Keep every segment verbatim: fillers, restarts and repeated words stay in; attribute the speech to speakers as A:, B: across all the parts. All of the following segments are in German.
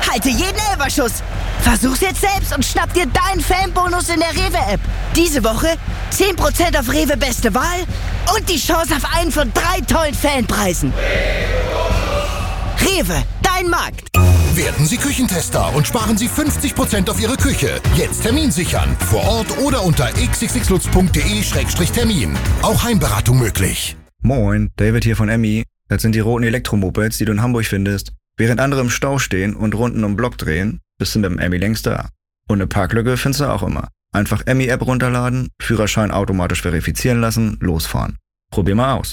A: halte jeden Elferschuss. Versuch's jetzt selbst und schnapp dir deinen Fanbonus in der Rewe-App. Diese Woche zehn Prozent auf Rewe Beste Wahl und die Chance auf einen von drei tollen Fanpreisen. Rewe, dein Markt.
B: Werden Sie Küchentester und sparen Sie fünfzig Prozent auf Ihre Küche. Jetzt Termin sichern. Vor Ort oder unter x x x lutz punkt d e Schrägstrich Termin. Auch Heimberatung möglich.
C: Moin, David hier von Emmy. Das sind die roten Elektromopeds, die du in Hamburg findest. Während andere im Stau stehen und Runden um Block drehen, bist du mit dem Emmy längst da. Und eine Parklücke findest du auch immer. Einfach Emmy-App runterladen, Führerschein automatisch verifizieren lassen, losfahren. Probier mal aus.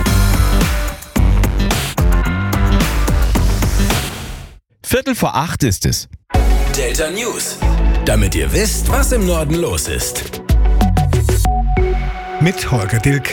D: Viertel vor acht ist es.
E: Delta News. Damit ihr wisst, was im Norden los ist.
F: Mit Holger Dilk.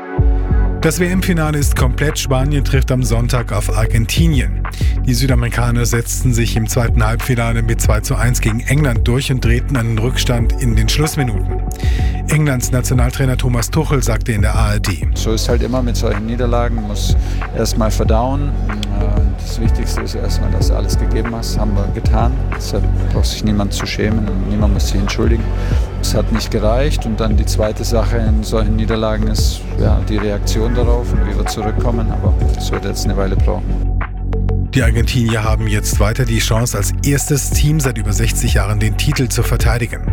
F: Das W M-Finale ist komplett. Spanien trifft am Sonntag auf Argentinien. Die Südamerikaner setzten sich im zweiten Halbfinale mit zwei zu eins gegen England durch und drehten einen Rückstand in den Schlussminuten. Englands Nationaltrainer Thomas Tuchel sagte in der A R D:
G: So ist halt immer mit solchen Niederlagen, muss erstmal verdauen. Das Wichtigste ist erstmal, dass du alles gegeben hast, haben wir getan. Deshalb braucht sich niemand zu schämen und niemand muss sich entschuldigen. Es hat nicht gereicht und dann die zweite Sache in solchen Niederlagen ist ja, die Reaktion darauf und wie wir zurückkommen, aber das wird jetzt eine Weile brauchen.
F: Die Argentinier haben jetzt weiter die Chance, als erstes Team seit über sechzig Jahren den Titel zu verteidigen.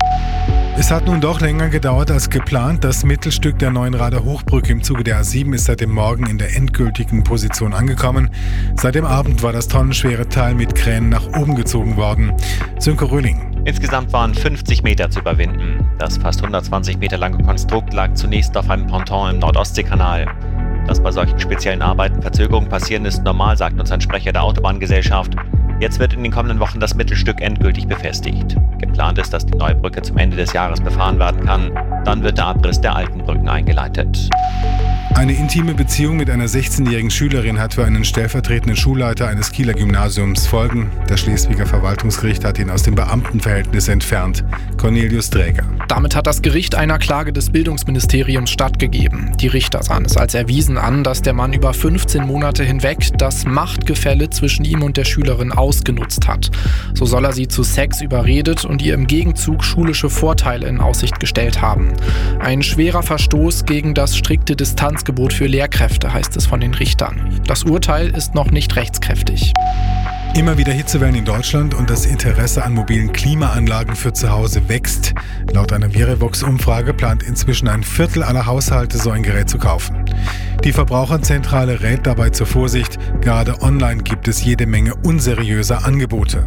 F: Es hat nun doch länger gedauert als geplant. Das Mittelstück der neuen Rader Hochbrücke im Zuge der A sieben ist seit dem Morgen in der endgültigen Position angekommen. Seit dem Abend war das tonnenschwere Teil mit Kränen nach oben gezogen worden. Sönke Röhling.
H: Insgesamt waren fünfzig Meter zu überwinden. Das fast hundertzwanzig Meter lange Konstrukt lag zunächst auf einem Ponton im Nordostseekanal. Dass bei solchen speziellen Arbeiten Verzögerungen passieren, ist normal, sagt uns ein Sprecher der Autobahngesellschaft. Jetzt wird in den kommenden Wochen das Mittelstück endgültig befestigt. Geplant ist, dass die neue Brücke zum Ende des Jahres befahren werden kann. Dann wird der Abriss der alten Brücken eingeleitet.
F: Eine intime Beziehung mit einer sechzehnjährigen Schülerin hat für einen stellvertretenden Schulleiter eines Kieler Gymnasiums Folgen. Das Schleswiger Verwaltungsgericht hat ihn aus dem Beamtenverhältnis entfernt. Cornelius Dräger.
I: Damit hat das Gericht einer Klage des Bildungsministeriums stattgegeben. Die Richter sahen es als erwiesen an, dass der Mann über fünfzehn Monate hinweg das Machtgefälle zwischen ihm und der Schülerin ausgenutzt hat. So soll er sie zu Sex überredet und ihr im Gegenzug schulische Vorteile in Aussicht gestellt haben. Ein schwerer Verstoß gegen das strikte Distanzgebot für Lehrkräfte, heißt es von den Richtern. Das Urteil ist noch nicht rechtskräftig.
F: Immer wieder Hitzewellen in Deutschland und das Interesse an mobilen Klimaanlagen für zu Hause wächst. Laut einer Verivox-Umfrage plant inzwischen ein Viertel aller Haushalte, so ein Gerät zu kaufen. Die Verbraucherzentrale rät dabei zur Vorsicht. Gerade online gibt es jede Menge unseriöser Angebote.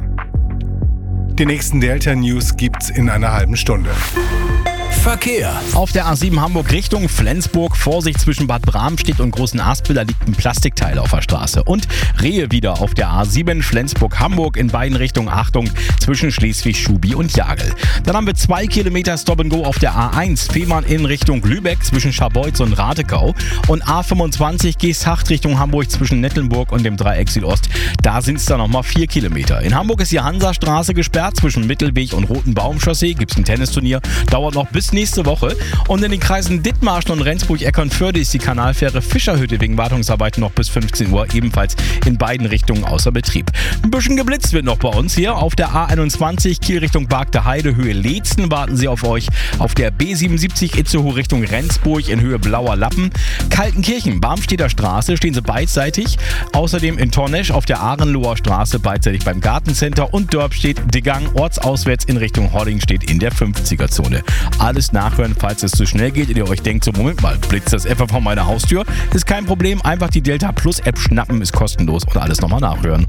F: Die nächsten Delta News gibt's in einer halben Stunde.
E: Verkehr.
D: Auf der A sieben Hamburg Richtung Flensburg, Vorsicht zwischen Bad Bramstedt und Großen Aspel, da liegt ein Plastikteil auf der Straße. Und Rehe wieder auf der A sieben Flensburg-Hamburg in beiden Richtungen, Achtung, zwischen Schleswig-Schubi und Jagel. Dann haben wir zwei Kilometer Stop-and-Go auf der A eins, Fehmarn in Richtung Lübeck zwischen Scharbeutz und Ratekau. Und A fünfundzwanzig Geesthacht Richtung Hamburg zwischen Nettelnburg und dem Dreieck Südost. Da sind es dann nochmal vier Kilometer. In Hamburg ist die Hansastraße gesperrt zwischen Mittelweg und Roten Baumchaussee. Gibt es ein Tennisturnier, dauert noch bis nächste Woche. Und in den Kreisen Dithmarschen und Rendsburg-Eckernförde ist die Kanalfähre Fischerhütte wegen Wartungsarbeiten noch bis fünfzehn Uhr ebenfalls in beiden Richtungen außer Betrieb. Ein bisschen geblitzt wird noch bei uns hier auf der A einundzwanzig Kiel Richtung Bargter Heide, Höhe Leetzen warten sie auf euch. Auf der B siebenundsiebzig Itzehoe Richtung Rendsburg in Höhe Blauer Lappen. Kaltenkirchen, Barmstedter Straße stehen sie beidseitig. Außerdem in Tornesch auf der Ahrenloher Straße beidseitig beim Gartencenter und Dörpstedt Degang ortsauswärts in Richtung Hodding steht in der fünfziger Zone. Alles nachhören, falls es zu schnell geht und ihr euch denkt, so Moment mal, blitzt das etwa vor meiner Haustür? Ist kein Problem, einfach die Delta Plus App schnappen, ist kostenlos und alles nochmal nachhören.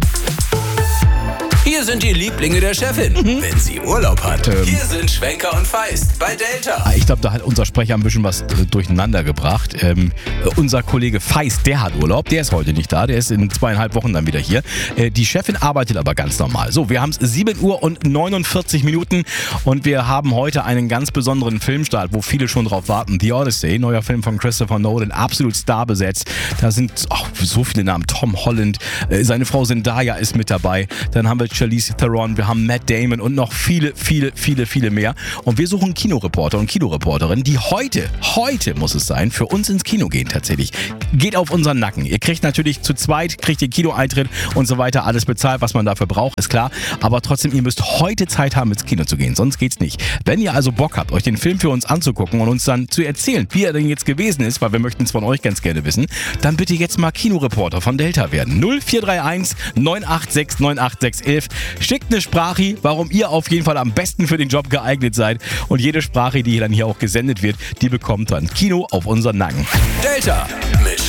E: Hier sind die Lieblinge der Chefin, mhm. wenn sie Urlaub hat. Ähm. Hier sind Schwenker und Feist bei Delta.
D: Ich glaube, da hat unser Sprecher ein bisschen was äh, durcheinander gebracht. Ähm, äh, unser Kollege Feist, der hat Urlaub, der ist heute nicht da, der ist in zweieinhalb Wochen dann wieder hier. Äh, die Chefin arbeitet aber ganz normal. So, wir haben es sieben Uhr und neunundvierzig Minuten und wir haben heute einen ganz besonderen Filmstart, wo viele schon drauf warten. The Odyssey, neuer Film von Christopher Nolan, absolut starbesetzt. Da sind oh, so viele Namen. Tom Holland, äh, seine Frau Zendaya ist mit dabei. Dann haben wir Charlize Charlize Theron, wir haben Matt Damon und noch viele, viele, viele, viele mehr. Und wir suchen Kinoreporter und Kinoreporterinnen, die heute, heute muss es sein, für uns ins Kino gehen tatsächlich. Geht auf unseren Nacken. Ihr kriegt natürlich zu zweit, kriegt ihr Kinoeintritt und so weiter, alles bezahlt, was man dafür braucht, ist klar. Aber trotzdem, ihr müsst heute Zeit haben, ins Kino zu gehen, sonst geht's nicht. Wenn ihr also Bock habt, euch den Film für uns anzugucken und uns dann zu erzählen, wie er denn jetzt gewesen ist, weil wir möchten es von euch ganz gerne wissen, dann bitte jetzt mal Kinoreporter von Delta werden. null vier drei eins neun acht sechs neun acht sechs eins. Schickt eine Sprache, warum ihr auf jeden Fall am besten für den Job geeignet seid. Und jede Sprache, die dann hier auch gesendet wird, die bekommt dann Kino auf unseren Nacken.
E: Delta mit